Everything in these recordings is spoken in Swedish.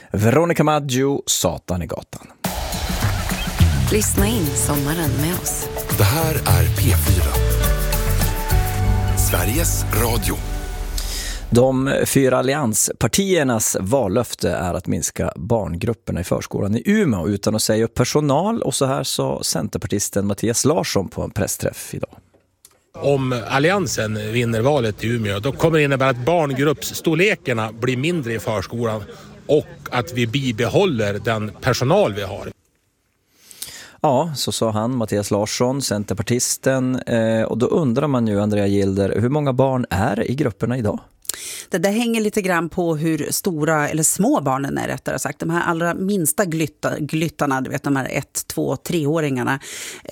Veronica Maggio, Satan i gatan. Lyssna in sommaren med oss. Det här är P4. Sveriges Radio. De 4 allianspartiernas vallöfte är att minska barngrupperna i förskolan i Umeå utan att säga upp personal, och så här sa centerpartisten Mattias Larsson på en pressträff idag. Om alliansen vinner valet i Umeå, då kommer det innebära att barngruppsstorlekarna blir mindre i förskolan och att vi bibehåller den personal vi har. Ja, så sa han, Mattias Larsson, centerpartisten. Och då undrar man ju, Andrea Gilder, hur många barn är i grupperna idag? Det där hänger lite grann på hur stora eller små barnen är, rättare sagt. De här allra minsta glyttarna, du vet, de här 1-, 2-, 3-åringarna,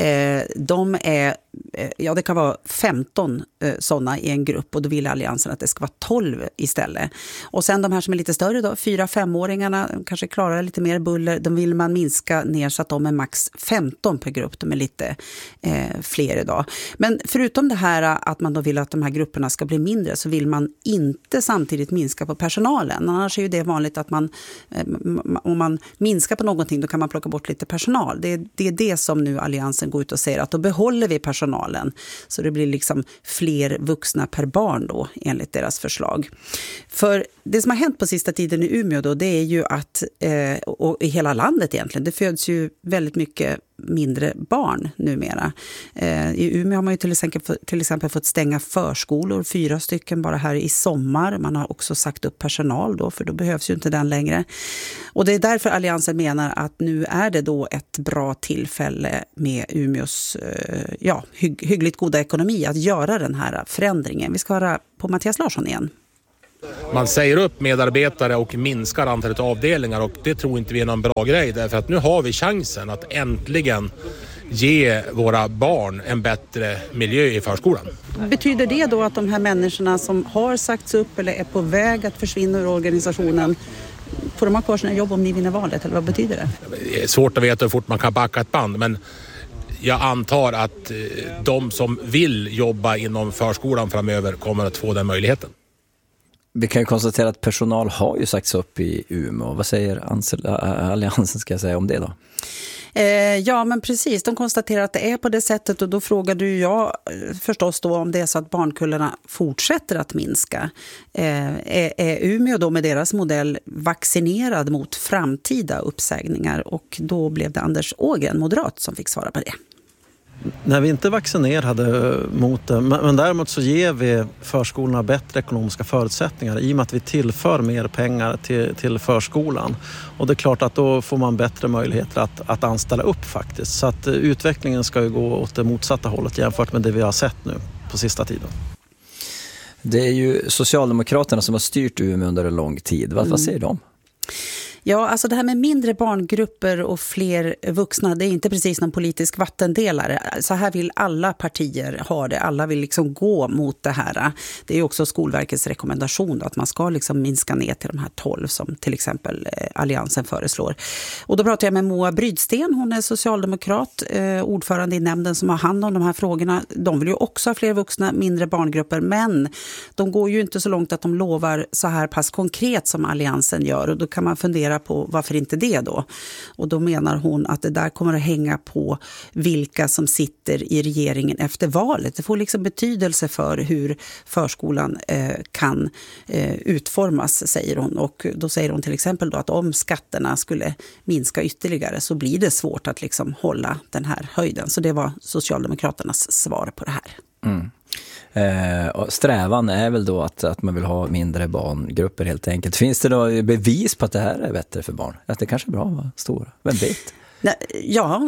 de är, ja, det kan vara 15 sådana i en grupp, och då vill alliansen att det ska vara 12 istället. Och sen de här som är lite större då, 4-5-åringarna, kanske klarar lite mer buller, de vill man minska ner så att de är max 15 per grupp, de är lite fler idag. Men förutom det här att man då vill att de här grupperna ska bli mindre, så vill man inte samtidigt minska på personalen. Annars är ju det vanligt att man, om man minskar på någonting, då kan man plocka bort lite personal. Det är det som nu alliansen går ut och säger, att då behåller vi personalen. Så det blir liksom fler vuxna per barn då, enligt deras förslag. För det som har hänt på sista tiden i Umeå då, det är ju att, och i hela landet egentligen, det föds ju väldigt mycket mindre barn numera. I Umeå har man ju till exempel fått stänga förskolor, 4 stycken bara här i sommar. Man har också sagt upp personal då, för då behövs ju inte den längre. Och det är därför alliansen menar att nu är det då ett bra tillfälle med Umeås hyggligt goda ekonomi att göra den här förändringen. Vi ska höra på Mattias Larsson igen. Man säger upp medarbetare och minskar antalet avdelningar, och det tror inte vi är någon bra grej, därför att nu har vi chansen att äntligen ge våra barn en bättre miljö i förskolan. Betyder det då att de här människorna som har sagts upp eller är på väg att försvinna ur organisationen, får de ha kvar sina jobb om ni vinner valet, eller vad betyder det? Det är svårt att veta hur fort man kan backa ett band, men jag antar att de som vill jobba inom förskolan framöver kommer att få den möjligheten. Vi kan ju konstatera att personal har ju sagts upp i Umeå. Vad säger alliansen, ska jag säga, om det då? Ja, men precis. De konstaterar att det är på det sättet, och då frågade jag förstås då om det är så att barnkullarna fortsätter att minska. Är Umeå då med deras modell vaccinerad mot framtida uppsägningar? Och då blev det Anders Ågren, moderat, som fick svara på det. När vi inte vaccinerade mot det, men däremot så ger vi förskolorna bättre ekonomiska förutsättningar i och med att vi tillför mer pengar till förskolan. Och det är klart att då får man bättre möjligheter att anställa upp faktiskt. Så att utvecklingen ska ju gå åt det motsatta hållet jämfört med det vi har sett nu på sista tiden. Det är ju Socialdemokraterna som har styrt Umeå under en lång tid. Vad säger de? Ja, alltså det här med mindre barngrupper och fler vuxna, det är inte precis någon politisk vattendelare. Så här vill alla partier ha det. Alla vill liksom gå mot det här. Det är ju också Skolverkets rekommendation då, att man ska liksom minska ner till de här 12 som till exempel alliansen föreslår. Och då pratar jag med Moa Brydsten, hon är socialdemokrat, ordförande i nämnden som har hand om de här frågorna. De vill ju också ha fler vuxna, mindre barngrupper, men de går ju inte så långt att de lovar så här pass konkret som alliansen gör, och då kan man fundera på varför inte det då. Och då menar hon att det där kommer att hänga på vilka som sitter i regeringen efter valet. Det får liksom betydelse för hur förskolan kan utformas, säger hon. Och då säger hon till exempel då att om skatterna skulle minska ytterligare så blir det svårt att liksom hålla den här höjden. Så det var Socialdemokraternas svar på det här. Mm. Och strävan är väl då att man vill ha mindre barngrupper helt enkelt. Finns det då bevis på att det här är bättre för barn? Att det kanske är bra att vara stora? Vem vet? Ja,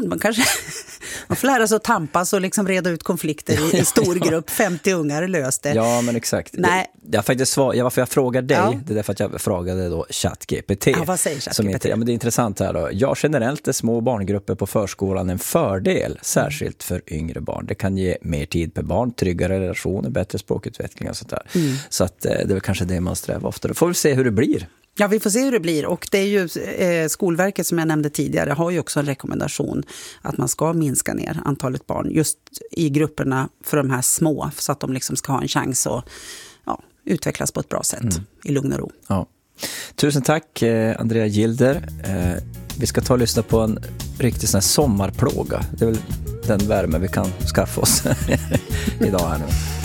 man får lära sig att tampas och liksom reda ut konflikter i stor grupp. 50 ungar löste. Ja, men exakt. Nej. Varför jag frågar dig, det är därför att jag frågade då ChatGPT. Ja, vad säger ChatGPT? Men det är intressant här då. Ja, generellt är små barngrupper på förskolan en fördel, särskilt för yngre barn. Det kan ge mer tid per barn, tryggare relationer, bättre språkutveckling och sånt där. Så att det är väl kanske det man strävar efter. Då får vi se hur det blir. Ja, vi får se hur det blir, och det är ju Skolverket som jag nämnde tidigare har ju också en rekommendation att man ska minska ner antalet barn just i grupperna för de här små, så att de liksom ska ha en chans att utvecklas på ett bra sätt i lugn och ro. Ja. Tusen tack Andrea Gilder. Vi ska ta och lyssna på en riktig sån här sommarplåga. Det är väl den värme vi kan skaffa oss idag här nu.